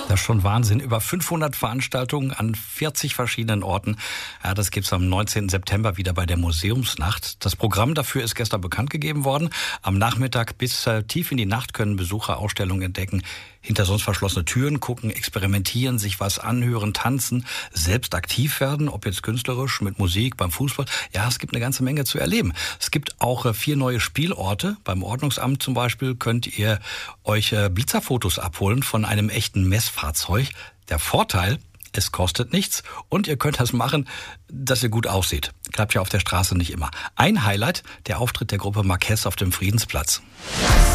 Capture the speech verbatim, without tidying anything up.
Das ist schon Wahnsinn. Über fünfhundert Veranstaltungen an vierzig verschiedenen Orten. Ja, das gibt's am neunzehnten September wieder bei der Museumsnacht. Das Programm dafür ist gestern bekannt gegeben worden. Am Nachmittag bis äh, tief in die Nacht können Besucher Ausstellungen entdecken, hinter sonst verschlossene Türen gucken, experimentieren, sich was anhören, tanzen, selbst aktiv werden, ob jetzt künstlerisch, mit Musik, beim Fußball. Ja, es gibt eine ganze Menge zu erleben. Es gibt auch äh, vier neue Spielorte. Beim Ordnungsamt zum Beispiel könnt ihr euch äh, Blitzerfotos abholen von einem echten Messfahrzeug. Der Vorteil: es kostet nichts und ihr könnt das machen, dass ihr gut aussieht. Klappt ja auf der Straße nicht immer. Ein Highlight: der Auftritt der Gruppe Marquess auf dem Friedensplatz.